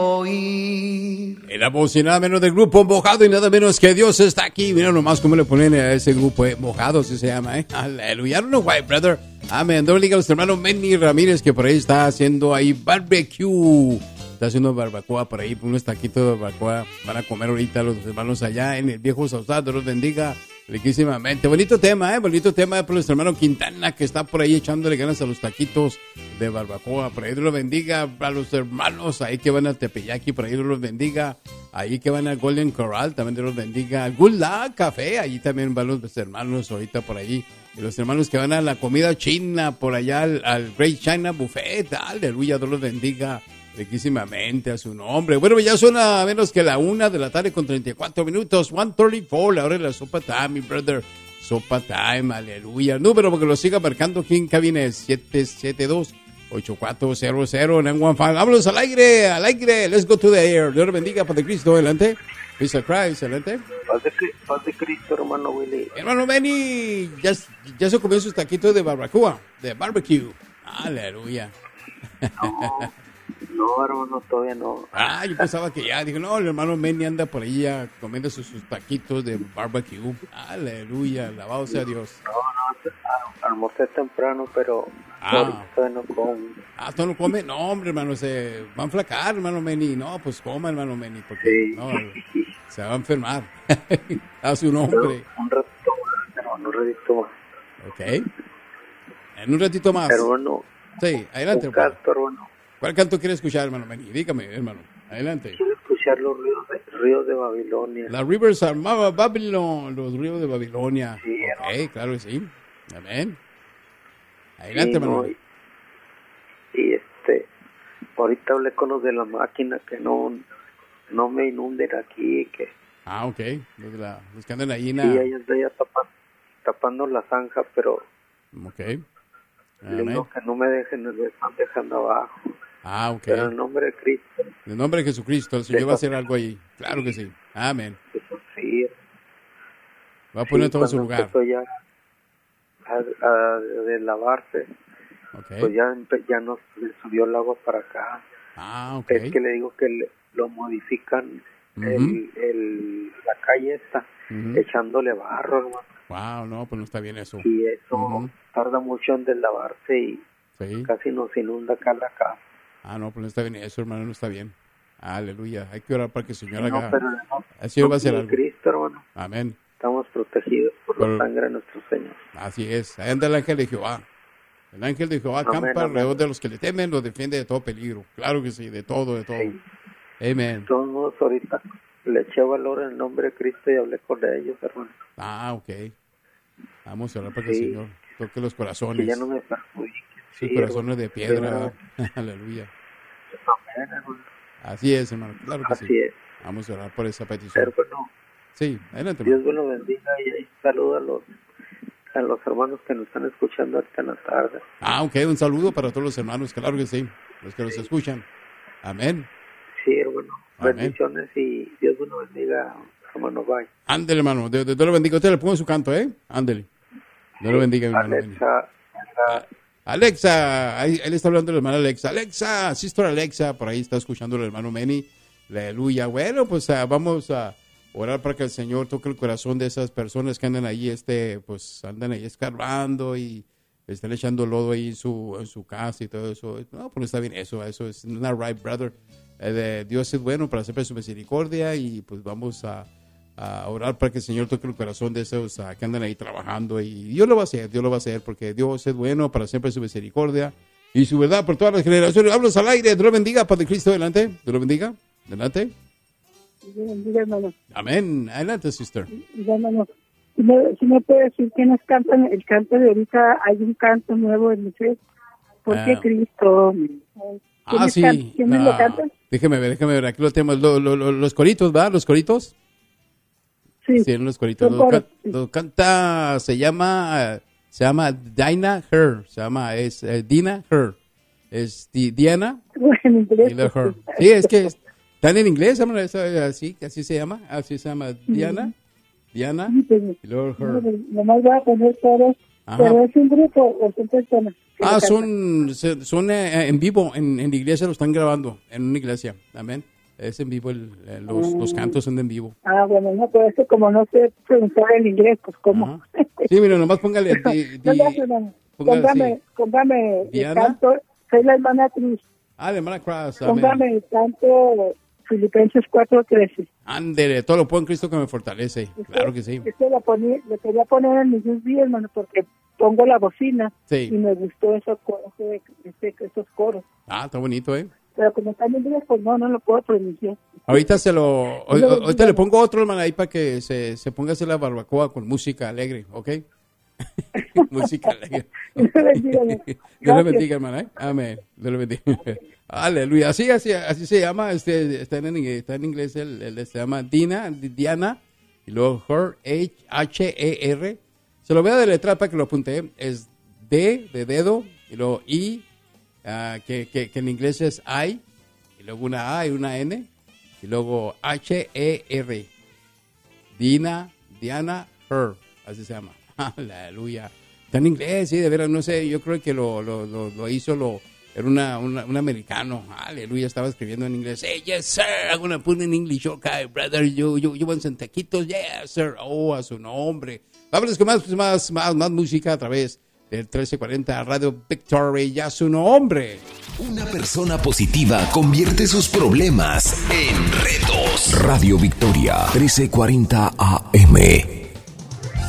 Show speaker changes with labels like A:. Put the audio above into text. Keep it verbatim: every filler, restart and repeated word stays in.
A: En la voz y nada menos del grupo Mojado y nada menos que Dios está aquí. Mira nomás cómo le ponen a ese grupo, eh. Mojado, así se llama, eh. Aleluya. I don't know why, brother. Amén. Doble liga a los hermanos Manny Ramírez, que por ahí está haciendo ahí barbecue. Está haciendo barbacoa por ahí, unos taquitos de barbacoa. Van a comer ahorita los hermanos allá en el viejo Sausal. Dios los bendiga riquísimamente. Bonito tema, eh. Bonito tema por nuestro hermano Quintana, que está por ahí echándole ganas a los taquitos de barbacoa. Por ahí Dios los bendiga a los hermanos ahí que van al Tepeyaki. Por ahí Dios los bendiga. Ahí que van al Golden Corral, también Dios los bendiga. Al Good Luck Café, allí también van los hermanos ahorita por ahí. Y los hermanos que van a la comida china, por allá al, al Great China Buffet. Aleluya, Dios los bendiga riquísimamente a su nombre. Bueno, ya son a menos que la una de la tarde con treinta y cuatro minutos. one thirty-four, la hora de la sopa time, mi brother. Sopa time, aleluya. Número porque lo siga marcando aquí en cabina es siete siete dos, ocho cuatro cero cero, nueve uno cinco. Vámonos al aire, al aire. Let's go to the air. Dios bendiga, Padre Cristo, adelante. Peace of Christ, adelante.
B: Paz de, paz de Cristo, hermano Willy.
A: Hermano Benny, ya, ya se comió sus taquitos de barbacoa, de barbecue. Aleluya.
B: No. No, hermano, todavía no.
A: Ah, yo pensaba que ya. Digo, no, el hermano Manny anda por ahí ya comiendo sus, sus taquitos de barbecue. Aleluya, alabado sea Dios.
B: No, no, almorcé temprano, pero
A: ah.
B: todavía no como.
A: Ah, ¿tú no comes? No, hombre, hermano, se va a enflacar, hermano Manny. No, pues coma, hermano Manny, porque
B: sí.
A: no, se va a enfermar. A su nombre.
B: Un ratito más, hermano, un ratito más.
A: Ok. En un ratito más.
B: Hermano.
A: Sí, adelante.
B: Un canto, hermano.
A: ¿Cuál canto quiere escuchar, hermano Manny? Dígame, hermano. Adelante.
B: Quiero escuchar los ríos de, ríos de Babilonia.
A: Las rivers of Babylon, los ríos de Babilonia.
B: Sí,
A: ok,
B: hermano.
A: claro que sí. Amén. Adelante,
B: sí,
A: hermano.
B: No, y, y este, ahorita hablé con los de la máquina que no, no me inunden aquí, que...
A: Ah, ok. Los, de la, los que andan ahí en la...
B: Sí, ellos de allá tapan, tapando la zanja, pero...
A: Ok.
B: Le digo que no me dejen, me están dejando abajo.
A: Ah, ok.
B: Pero en el nombre de Cristo.
A: En el nombre de Jesucristo, el Señor va a hacer algo ahí. Claro que sí. Amén.
B: Eso sí.
A: Va a poner
B: sí,
A: todo en su lugar.
B: Ya a, a, de lavarse,
A: okay.
B: Pues ya, ya nos le subió el agua para acá.
A: Ah, ok.
B: Es que le digo que le, lo modifican uh-huh. el, el, la calle esta, uh-huh. echándole barro, hermano.
A: Wow, no, pues no está bien eso.
B: Y eso
A: uh-huh.
B: tarda mucho en deslavarse y sí. casi nos inunda acá la casa.
A: Ah, no, pues no está bien eso, hermano, no está bien. Aleluya. Hay que orar para que el Señor no, haga...
B: Pero no,
A: el Señor no, va a hacer algo.
B: Cristo, hermano.
A: Amén.
B: Estamos protegidos por pero, la sangre de nuestro Señor.
A: Así es. Ahí anda el ángel de Jehová. El ángel de Jehová amén, campa amén. alrededor de los que le temen, los defiende de todo peligro. Claro que sí, de todo, de todo. Sí. Amén.
B: De todos modos, ahorita le eché valor en el nombre de Cristo y hablé con ellos, hermano.
A: Ah, ok. Vamos a orar para que sí. el Señor toque los corazones.
B: Que ya no me perjudique.
A: Sus sí, corazones hermano. de piedra. Aleluya.
B: Amén, hermano.
A: Así es, hermano. Claro que
B: Así
A: sí.
B: es.
A: Vamos a orar por esa petición.
B: Pero bueno.
A: Sí, adelante.
B: Dios me lo bendiga y saluda a los, a los hermanos que nos están escuchando hasta en la tarde.
A: Ah, ok. Un saludo para todos los hermanos. Claro que sí. Los que sí. nos escuchan. Amén.
B: Sí, hermano. Amén. Bendiciones y Dios me lo bendiga, hermano. Bye.
A: Ándele, hermano. Dios, Dios lo bendiga. Usted le pongo su canto, ¿eh? Ándele. Dios lo bendiga, mi hermano.
B: Alexa.
A: Alexa, ahí, él está hablando el hermano Alexa. Alexa, Sister Alexa, por ahí está escuchando el hermano Manny. Aleluya. Bueno, pues uh, vamos a orar para que el Señor toque el corazón de esas personas que andan ahí, este, pues andan ahí escarbando y están echando lodo ahí en su, en su casa y todo eso. No, pues no está bien eso, eso es not right, brother. Eh, de, Dios es bueno para siempre su misericordia y pues vamos a, a orar para que el Señor toque el corazón de esos uh, que andan ahí trabajando y Dios lo va a hacer, Dios lo va a hacer porque Dios es bueno para siempre su misericordia y su verdad por todas las generaciones. Hablas al aire, Dios lo bendiga, Padre Cristo, adelante, Dios lo bendiga, adelante.
C: Bendiga, hermano.
A: Amén, adelante, sister.
C: Hermano, si me, si me puede decir que nos cantan el canto de ahorita, hay un canto nuevo en inglés, ¿por qué
A: ah.
C: Cristo?
A: Ah, sí.
C: Can, ¿Quién
A: no.
C: lo canta?
A: Déjeme ver, déjeme ver, aquí lo tenemos, lo, lo, lo, los coritos, ¿verdad? Los coritos.
C: Sí.
A: Sí, los coritos. Los, can, los canta, se llama, se llama Dinah Her, se llama, es eh, Dina Her, es di, Diana.
C: Bueno, inglés,
A: y Her. Sí, es que están en inglés, así, así se llama, así se llama Diana, mm-hmm. Diana
C: sí, pues,
A: y luego Her.
C: No, nomás voy a poner todos, pero es un grupo o son personas.
A: Ah, son, son eh, en vivo, en, en la iglesia lo están grabando, en una iglesia, amén. Es en vivo, el, el- los, los cantos son de en vivo.
C: Ah, bueno, no, pero es que como no sé preguntar en inglés, pues cómo.
A: Ajá. Sí, mira, nomás póngale. Di,
C: No
A: di-
C: le hace nada.
A: póngale
C: Póngame,
A: así.
C: póngame el
A: ¿Diana?
C: canto, soy la hermana Cruz,
A: Ah, de hermana Cross. amén.
C: póngame el canto Filipenses cuatro trece.
A: Ándele, todo lo puedo en Cristo que me fortalece. Claro que sí.
C: Este lo, poní, lo quería poner en mis U S B, hermano, porque pongo la bocina
A: Sí.
C: y me gustó eso, ese, ese, esos coros.
A: Ah, está bonito, ¿eh?
C: Pero como está en inglés, pues no, no lo puedo pronunciar.
A: Ahorita se lo. ahor- Ahorita le pongo otro, hermano, ahí para que se, se ponga a hacer la barbacoa con música alegre, ¿ok? Música alegre.
C: Dios le bendiga, hermano.
A: Dios le
C: Gracias.
A: bendiga, hermano, ¿eh? Amén. Dios le bendiga. Aleluya. Así, así, así se llama, este, está en, está en inglés, el, el- se llama Dina, Diana, y luego Her, H, H E R. Se lo voy a deletrear para que lo apunte. Es D de dedo, y luego I, ah, que, que, que en inglés es I, y luego una A y una N, y luego H E R. Dina, Diana, Her, así se llama. Aleluya. Está en inglés, sí, de veras, no sé, yo creo que lo, lo, lo, lo hizo, lo, era una, una, un americano. Aleluya, estaba escribiendo en inglés. Hey, yes, sir, I'm gonna put in English, okay, brother, you, you, you want some taquitos? Yes, sir. Oh, a su nombre. Vámonos con más, más, más, más música a través del trece cuarenta Radio Victory, ya su nombre.
D: Una persona positiva convierte sus problemas en retos. Radio Victoria, trece cuarenta A M.